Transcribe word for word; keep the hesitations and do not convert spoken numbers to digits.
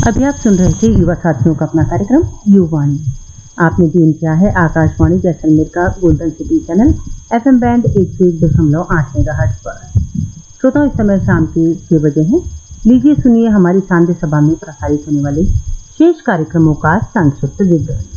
अभी आप सुन रहे थे युवा साथियों का अपना कार्यक्रम युवाणी। आपने ट्यून किया है आकाशवाणी जैसलमेर का golden city channel FM band एक सौ एक दशमलव आठ मेगाहर्ट्ज पर। श्रोताओं, इस समय शाम के छह बजे हैं। लीजिए सुनिए हमारी सांध्य सभा में प्रसारित होने वाले शेष कार्यक्रमों का संक्षिप्त विवरण।